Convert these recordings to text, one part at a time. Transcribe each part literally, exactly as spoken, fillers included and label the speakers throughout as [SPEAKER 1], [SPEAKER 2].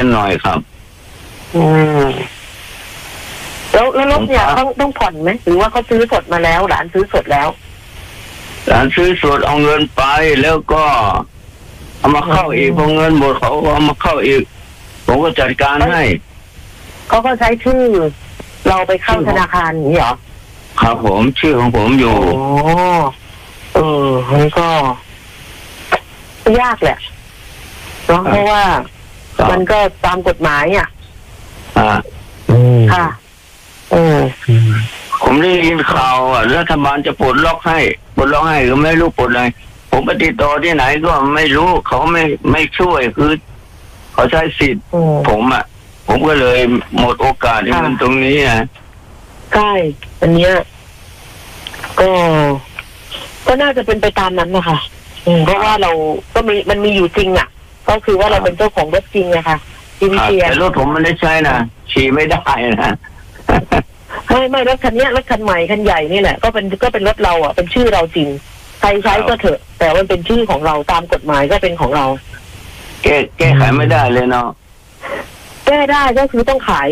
[SPEAKER 1] หน่อยครับ
[SPEAKER 2] อืมแล้วแล้วรถเนี่ยต้องต้องผ่อนไหมหรือว่าเขาซื้อสดมาแล้วหลานซื้อสดแล้ว
[SPEAKER 1] หลานซื้อสดเอาเงินไปแล้วก็เอามาเข้าอีกพอเงินหมดเขาเอามาเข้าอีกผมก็จัดการให้
[SPEAKER 2] เขาก็ใช้ชื่อเราไปเข้าธนาคารนี่เหรอ
[SPEAKER 1] ครับผมชื่อของผมอยู่
[SPEAKER 2] โอ้เออมันก็ยากแหละเนาะเพราะว่ามันก็ตามกฎหมายอ่ะ
[SPEAKER 1] อ่า
[SPEAKER 2] ค่ะเออ
[SPEAKER 1] ผมได้ยินข่าวอ่ะรัฐบาลจะปลดล็อกให้ปลดล็อกให้ก็ไม่รู้ปลดอะไรผมไปติดต่อที่ไหนก็ไม่รู้เขาไม่ไม่ช่วยคือเขาใช้สิทธิ์ผมอ่ะผมก็เลยหมดโอกาสในมันตรงนี้อ่ะ
[SPEAKER 2] ใช่อันเนี้ยก็ก็น่าจะเป็นไปตามนั้นนะคะเพราะว่าเราก็มีมันมีอยู่จริงอ่ะก็คือว่าเราเป็นเจ้าของรถจริงอะค่ะจริงเชีย
[SPEAKER 1] แต่รถผมมันได้ใช้นะขี่ไม่ได้นะ
[SPEAKER 2] ไม่ไม่รถคันนี้รถคันใหม่คันใหญ่นี่แหละก็เป็นก็เป็นรถเราอ่ะเป็นชื่อเราจริงใครใช้ก็เถอะแต่มันเป็นชื่อของเราตามกฎหมายก็เป็นของเรา
[SPEAKER 1] แก้แก้ไขไม่ได้เลยเนาะ
[SPEAKER 2] แก้ได้ก็คือต้องขาย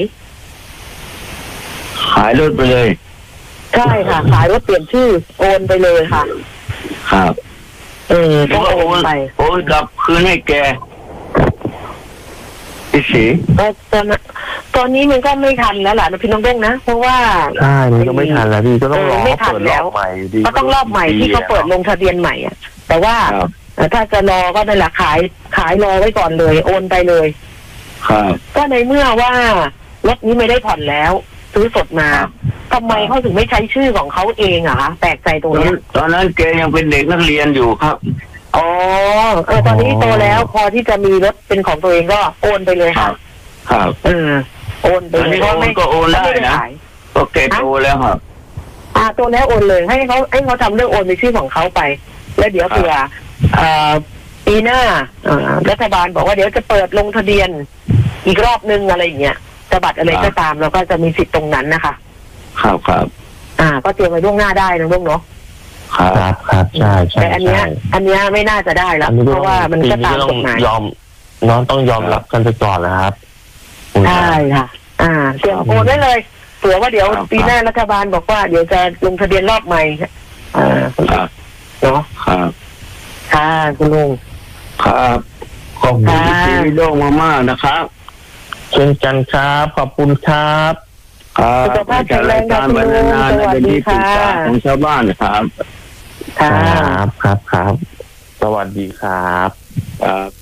[SPEAKER 1] ขายรถไปเลย
[SPEAKER 2] ใช่ค่ะขายรถเปลี่ยนชื่อโอนไปเลยค่ะ
[SPEAKER 1] ครับ
[SPEAKER 2] เออต้องโอนไป
[SPEAKER 1] โอนกลับคืนให้แกพี่สี
[SPEAKER 2] ตอนตอนนี้มันก็ไม่ทันแล้วล่ะนะพี่น้องเด้งนะเพราะว่า
[SPEAKER 3] ใช่มันก็ไม่ทันแล้วพี่ก็ต้องรอเปิดรอบใหม่ดี
[SPEAKER 2] ก็ต้องรอบใหม่ที่เขาเปิดลงทะเบียนใหม่อ่ะแต่ว่าถ้าจะรอก็นั่นแหละขายขายรอไว้ก่อนเลยโอนไปเลย
[SPEAKER 1] ครับ
[SPEAKER 2] ก็ในเมื่อว่ารถนี้ไม่ได้ผ่อนแล้วซื้อสดมาทำไมเขาถึงไม่ใช้ชื่อของเขาเองอะคะแปลกใจตรงนี้
[SPEAKER 1] ตอนนั้นแกยังเป็นเด็กนักเรียนอยู่ครับ
[SPEAKER 2] อ๋อเออตอนนี้โตแล้วพอที่จะมีรถเป็นของตัวเองก็โอนไปเลยค่ะ
[SPEAKER 1] ครับ
[SPEAKER 2] เออโอนไป
[SPEAKER 1] เลยก็ไม่ก็โอนได้นะก็แกโตแล้วครับ
[SPEAKER 2] อ่าโตแล้วโอนเลยให้เขาให้เขาทำเรื่องโอนในชื่อของเขาไปแล้วเดี๋ยวเผื่ออ่าปีหน้าอ่ารัฐบาลบอกว่าเดี๋ยวจะเปิดลงทะเบียนอีกรอบนึงอะไรอย่างเงี้ยจะบัตรอะไรก็ตามเราก็จะมีสิทธิ์ตรงนั้นนะคะ
[SPEAKER 1] ครับครับ
[SPEAKER 2] อ่าก็เตรียมไว้ล่วงหน้าได้นะลูกเนาะ
[SPEAKER 3] ครับครับใช่ใช่
[SPEAKER 2] แต่อันเนี้ยอันเนี้ยไม่น่าจะได้แล้วเพราะว่ามันก็ตามกฎหมาย
[SPEAKER 3] ยอมน้องต้องยอมรับกันไปก่อนนะครับ
[SPEAKER 2] ใช่ค่ะอ่าเตรียมโอนได้เลยเผื่อว่าเดี๋ยวปีหน้ารัฐบาลบอกว่าเดี๋ยวจะลงทะเบียนรอบใหม่อ่าเนาะ
[SPEAKER 1] ครับ
[SPEAKER 2] ค่ะคุณลุง
[SPEAKER 1] ครับขอบคุณที่พี่โด่งมากๆนะครับ
[SPEAKER 3] เช่นกันครับขอบคุณครับ
[SPEAKER 1] สุขภาพแข็งแรงการบรรณาในเป็นที่ปรึกษาของชาวบ้านนะครับ
[SPEAKER 3] ครับครับครับสวัสดีครับ
[SPEAKER 1] ครับ